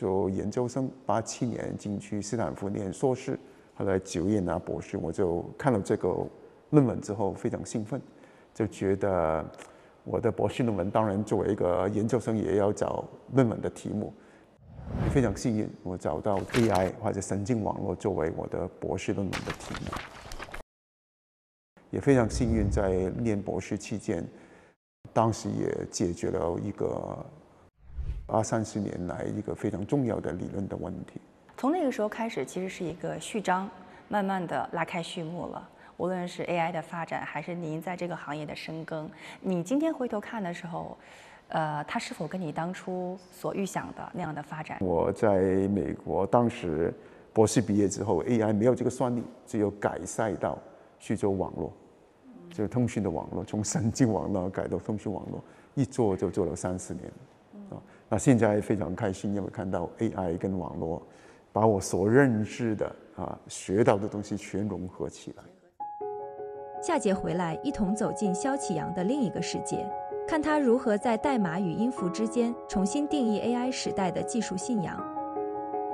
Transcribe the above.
做研究生，87年进去斯坦福念硕士，后来9月拿博士。我就看了这个论文之后非常兴奋，就觉得我的博士论文当然作为一个研究生也要找论文的题目。非常幸运，我找到 AI 或者神经网络作为我的博士论文的题目。也非常幸运，在念博士期间，当时也解决了一个20-30年来一个非常重要的理论的问题。 从那个时候开始，其实是一个序章，慢慢的拉开序幕了。无论是 AI 的发展，还是您在这个行业的深耕，你今天回头看的时候，它是否跟你当初所预想的那样的发展？ 我在美国当时博士毕业之后 ，AI 没有这个算力，只有改赛道去做网络，就是通讯的网络，从神经网络改到通讯网络，一做就做了30年。那现在非常开心，因为看到 AI 跟网络把我所认知的学到的东西全融合起来。 下节回来一同走进萧启扬的另一个世界，看他如何在代码与音符之间重新定义 AI 时代的技术信仰。